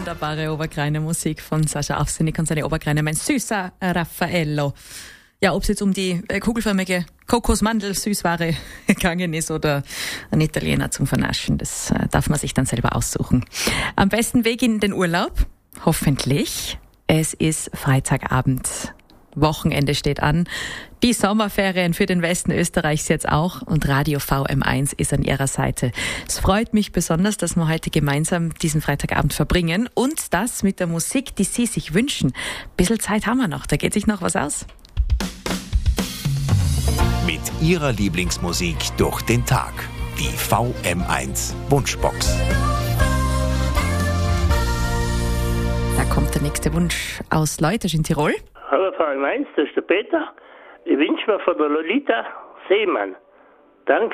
Wunderbare Obergreiner Musik von Sascha Aufsenig und seine Obergreiner, mein süßer Raffaello. Ja, ob es jetzt um die kugelförmige Kokosmandel-Süßware gegangen ist oder ein Italiener zum Vernaschen, das darf man sich dann selber aussuchen. Am besten Weg in den Urlaub, hoffentlich. Es ist Freitagabend. Wochenende steht an. Die Sommerferien für den Westen Österreichs jetzt auch und Radio VM1 ist an ihrer Seite. Es freut mich besonders, dass wir heute gemeinsam diesen Freitagabend verbringen und das mit der Musik, die Sie sich wünschen. Ein bisschen Zeit haben wir noch, da geht sich noch was aus. Mit Ihrer Lieblingsmusik durch den Tag. Die VM1 Wunschbox. Da kommt der nächste Wunsch aus Leutisch in Tirol. Hallo VM1, das ist der Peter. Ich wünsche mir von der Lolita Seemann. Danke.